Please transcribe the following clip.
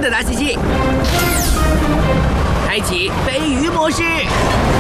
的大机器，开启飞鱼模式。